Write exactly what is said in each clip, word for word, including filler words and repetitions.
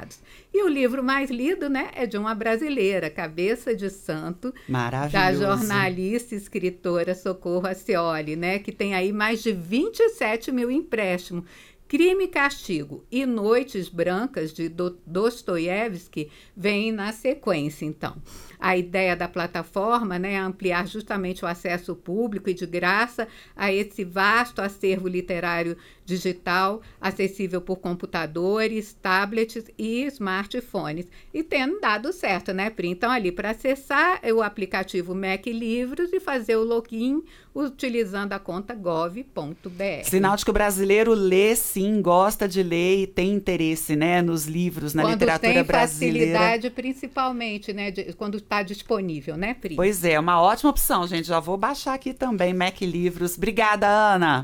publicados. E o livro mais lido, né, é de uma brasileira, Cabeça de Santo, da jornalista e escritora Socorro Acioli, né, que tem aí mais de vinte e sete mil empréstimos. Crime e Castigo e Noites Brancas, de Dostoiévski, vem na sequência, então. A ideia da plataforma, né, é ampliar justamente o acesso público e de graça a esse vasto acervo literário digital, acessível por computadores, tablets e smartphones. E tendo dado certo, né, Pri? Então, ali, para acessar o aplicativo Mac Livros e fazer o login utilizando a conta gov ponto br. Sinal de que o brasileiro lê, sim, gosta de ler e tem interesse, né, nos livros, na quando literatura tem brasileira. Facilidade, principalmente, né, de, quando está disponível, né, Pri? Pois é, uma ótima opção, gente. Já vou baixar aqui também, Mac Livros. Obrigada, Ana.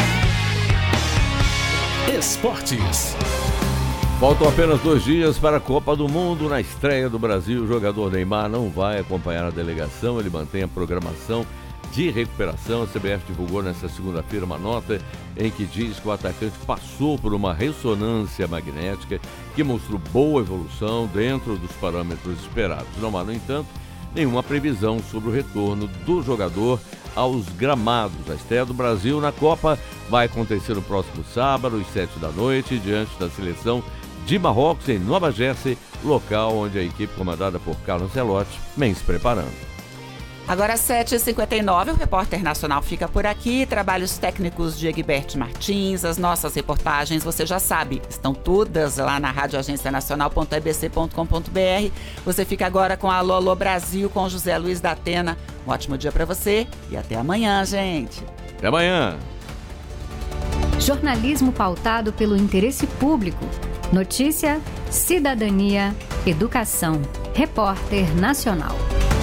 Esportes. Faltam apenas dois dias para a Copa do Mundo. Na estreia do Brasil, o jogador Neymar não vai acompanhar a delegação. Ele mantém a programação de recuperação. A C B F divulgou nesta segunda-feira uma nota em que diz que o atacante passou por uma ressonância magnética que mostrou boa evolução dentro dos parâmetros esperados. Não há, no entanto, nenhuma previsão sobre o retorno do jogador aos gramados. A estreia do Brasil na Copa vai acontecer no próximo sábado, às sete da noite, diante da seleção de Marrocos, em Nova Jersey, local onde a equipe comandada por Carlo Ancelotti vem se preparando. Agora, às sete e cinquenta e nove, o Repórter Nacional fica por aqui. Trabalhos técnicos de Egberto Martins. As nossas reportagens, você já sabe, estão todas lá na rádio agência nacional ponto e b c ponto com ponto b r. Você fica agora com a Alô, Alô Brasil, com José Luiz da Atena. Um ótimo dia para você e até amanhã, gente. Até amanhã. Jornalismo pautado pelo interesse público. Notícia, cidadania, educação. Repórter Nacional.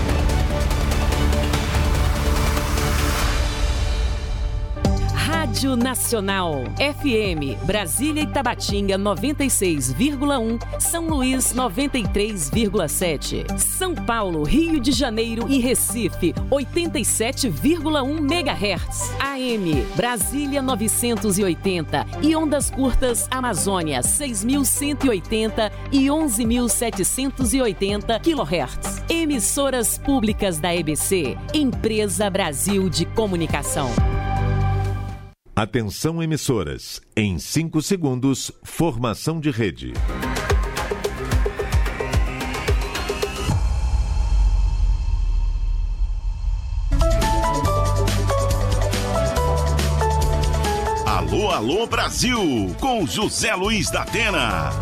Rádio Nacional, F M, Brasília e Tabatinga noventa e seis vírgula um, São Luís noventa e três vírgula sete, São Paulo, Rio de Janeiro e Recife oitenta e sete vírgula um megahertz, A M, Brasília novecentos e oitenta e ondas curtas Amazônia seis mil cento e oitenta e onze mil setecentos e oitenta quilohertz. Emissoras públicas da E B C, Empresa Brasil de Comunicação. Atenção, emissoras. Em cinco segundos, formação de rede. Alô, alô, Brasil, com José Luiz da Atena.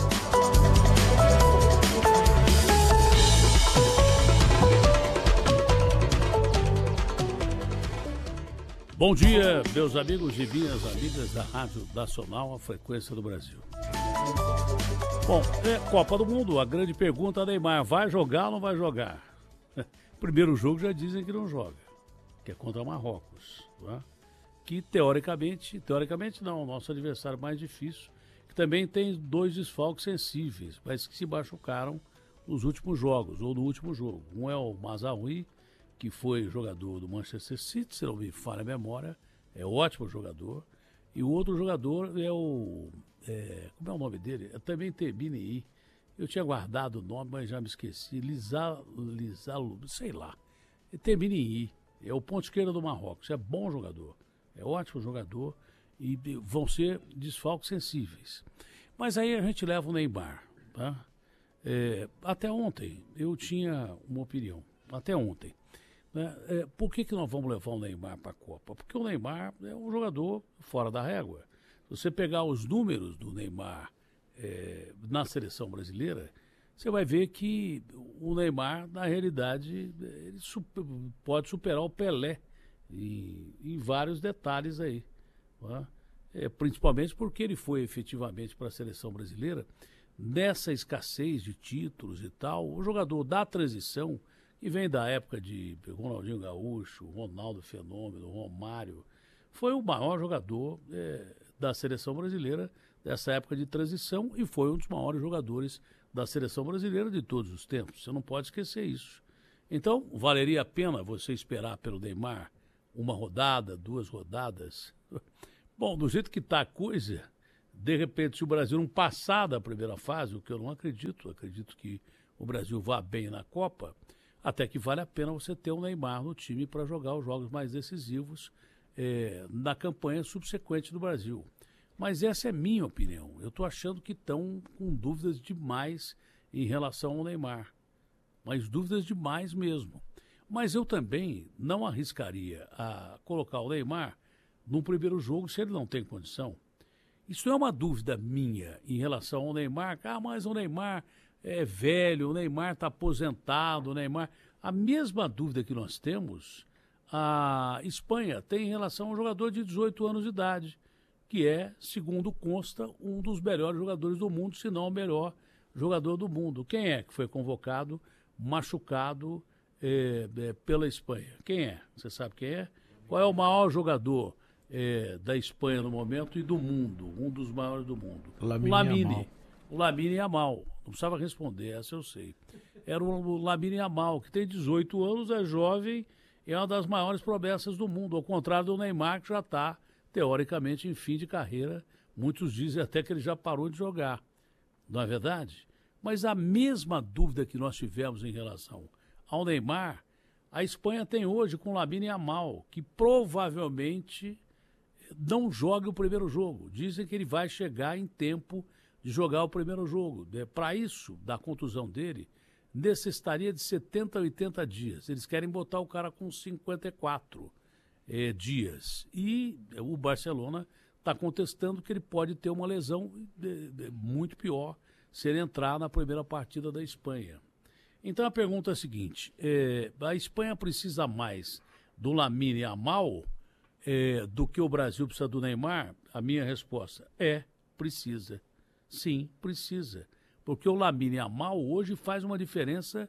Bom dia, meus amigos e minhas amigas da Rádio Nacional, a frequência do Brasil. Bom, é Copa do Mundo, a grande pergunta, Neymar, vai jogar ou não vai jogar? Primeiro jogo já dizem que não joga, que é contra Marrocos, né? Que teoricamente, teoricamente não, o nosso adversário mais difícil, que também tem dois desfalques sensíveis, mas que se machucaram nos últimos jogos, ou no último jogo. Um é o Mazraoui, que foi jogador do Manchester City, se não me falha a memória, é ótimo jogador. E o outro jogador é o... É, como é o nome dele? É também Tebini. Eu tinha guardado o nome, mas já me esqueci. Lisa, Lisa, sei lá. É Tebini. É o ponto esquerdo do Marrocos. É bom jogador. É ótimo jogador. E vão ser desfalques sensíveis. Mas aí a gente leva o Neymar. Tá? É, até ontem eu tinha uma opinião. Até ontem. Né? É, por que, que nós vamos levar o Neymar para a Copa? Porque o Neymar é um jogador fora da régua. Se você pegar os números do Neymar é, na seleção brasileira, você vai ver que o Neymar, na realidade, ele super, pode superar o Pelé em, em vários detalhes aí. Né? É, principalmente porque ele foi efetivamente para a seleção brasileira, nessa escassez de títulos e tal, o jogador da transição, que vem da época de Ronaldinho Gaúcho, Ronaldo Fenômeno, Romário, foi o maior jogador é, da seleção brasileira dessa época de transição e foi um dos maiores jogadores da seleção brasileira de todos os tempos. Você não pode esquecer isso. Então, valeria a pena você esperar pelo Neymar uma rodada, duas rodadas? Bom, do jeito que está a coisa, De repente, se o Brasil não passar da primeira fase, o que eu não acredito, acredito que o Brasil vá bem na Copa, até que vale a pena você ter o Neymar no time para jogar os jogos mais decisivos é, na campanha subsequente do Brasil. Mas essa é minha opinião. Eu estou achando que estão com dúvidas demais em relação ao Neymar. Mas dúvidas demais mesmo. Mas eu também não arriscaria a colocar o Neymar num primeiro jogo se ele não tem condição. Isso é uma dúvida minha em relação ao Neymar. Ah, mas o Neymar é velho, o Neymar está aposentado, o Neymar... A mesma dúvida que nós temos, a Espanha tem em relação a um jogador de dezoito anos de idade, que é, segundo consta, um dos melhores jogadores do mundo, se não o melhor jogador do mundo. Quem é que foi convocado, machucado é, é, pela Espanha? Quem é? Você sabe quem é? Qual é o maior jogador é, da Espanha no momento e do mundo? Um dos maiores do mundo. Lamine o Lamine. Yamal. O Lamine Yamal. Não precisava responder, essa eu sei. Era o Lamine Yamal, que tem dezoito anos, é jovem, é uma das maiores promessas do mundo, ao contrário do Neymar, que já está, teoricamente, em fim de carreira. Muitos dizem até que ele já parou de jogar. Não é verdade? Mas a mesma dúvida que nós tivemos em relação ao Neymar, a Espanha tem hoje com o Lamine Yamal, que provavelmente não joga o primeiro jogo. Dizem que ele vai chegar em tempo de jogar o primeiro jogo. Para isso, da contusão dele, necessitaria de setenta a oitenta dias. Eles querem botar o cara com cinquenta e quatro eh, dias. E o Barcelona está contestando que ele pode ter uma lesão de, de, muito pior se ele entrar na primeira partida da Espanha. Então a pergunta é a seguinte, eh, a Espanha precisa mais do Lamine Yamal eh, do que o Brasil precisa do Neymar? A minha resposta é, precisa. Sim, precisa. Porque o Lamine Yamal hoje faz uma diferença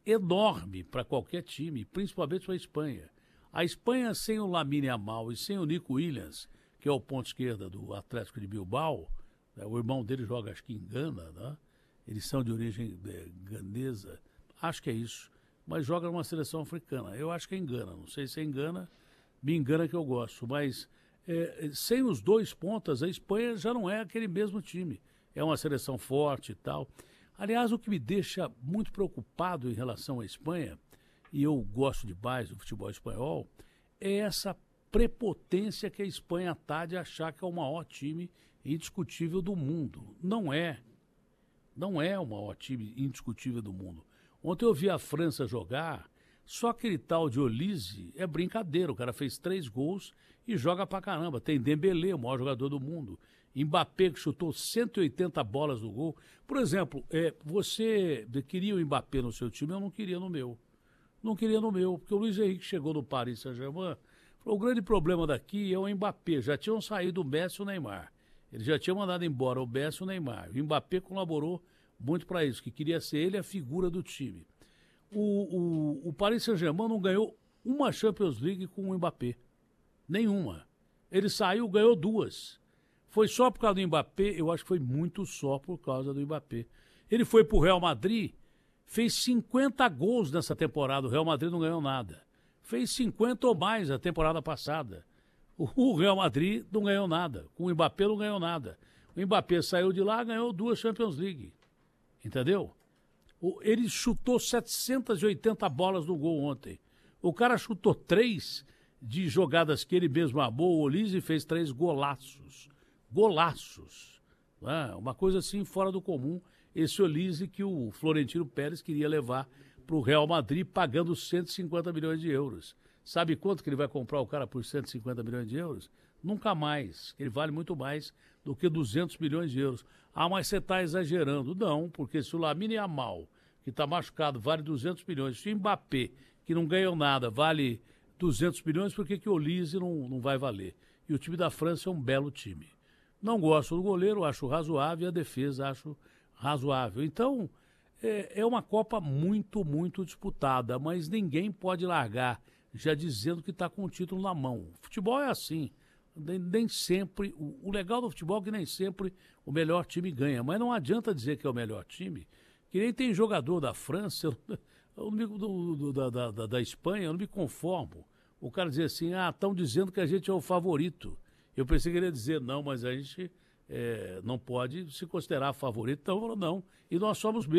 enorme para qualquer time, principalmente para a Espanha. A Espanha sem o Lamine Yamal e sem o Nico Williams, que é o ponto esquerda do Atlético de Bilbao, né, o irmão dele joga acho que em Gana, né? Eles são de origem é, ganesa, acho que é isso, mas joga numa seleção africana. Eu acho que é em Gana, não sei se é em Gana, me engana que eu gosto, mas é, sem os dois pontas, a Espanha já não é aquele mesmo time. É uma seleção forte e tal. Aliás, o que me deixa muito preocupado em relação à Espanha, e eu gosto demais do futebol espanhol, é essa prepotência que a Espanha está de achar que é o maior time indiscutível do mundo. Não é. Não é o maior time indiscutível do mundo. Ontem eu vi a França jogar, só aquele tal de Olise é brincadeira. O cara fez três gols e joga pra caramba. Tem Dembélé, o maior jogador do mundo. Mbappé, que chutou cento e oitenta bolas no gol. Por exemplo, é, você queria o Mbappé no seu time, eu não queria no meu. Não queria no meu, porque o Luiz Henrique chegou no Paris Saint-Germain. O grande problema daqui é o Mbappé. Já tinham saído o Messi e o Neymar. Ele já tinha mandado embora o Messi e o Neymar. O Mbappé colaborou muito para isso, que queria ser ele a figura do time. O, o, o Paris Saint-Germain não ganhou uma Champions League com o Mbappé. Nenhuma. Ele saiu, ganhou duas. Foi só por causa do Mbappé? Eu acho que foi muito só por causa do Mbappé. Ele foi pro Real Madrid, fez cinquenta gols nessa temporada. O Real Madrid não ganhou nada. Fez cinquenta ou mais na temporada passada. O Real Madrid não ganhou nada. Com o Mbappé não ganhou nada. O Mbappé saiu de lá, ganhou duas Champions League. Entendeu? Ele chutou setecentas e oitenta bolas no gol ontem. O cara chutou três de jogadas que ele mesmo amou. O Olise fez três golaços. Golaços. É, uma coisa assim fora do comum. Esse Olise que o Florentino Pérez queria levar para o Real Madrid pagando cento e cinquenta milhões de euros. Sabe quanto que ele vai comprar o cara por cento e cinquenta milhões de euros? Nunca mais. Ele vale muito mais do que duzentos milhões de euros. Ah, mas você está exagerando. Não, porque se o Lamine Yamal, que está machucado, vale duzentos milhões, se o Mbappé, que não ganhou nada, vale duzentos milhões, por que que o Olise não, não vai valer? E o time da França é um belo time. Não gosto do goleiro, acho razoável, e a defesa acho razoável. Então, é, é uma Copa muito, muito disputada, mas ninguém pode largar já dizendo que está com o título na mão. O futebol é assim. Nem, nem sempre, o, o legal do futebol é que nem sempre o melhor time ganha, mas não adianta dizer que é o melhor time, que nem tem jogador da França, eu, eu não me, do, do, da, da, da Espanha, eu não me conformo. O cara dizer assim, ah, estão dizendo que a gente é o favorito. Eu pensei que ele ia dizer, não, mas a gente é, não pode se considerar favorito, então falou não. E nós somos mesmo.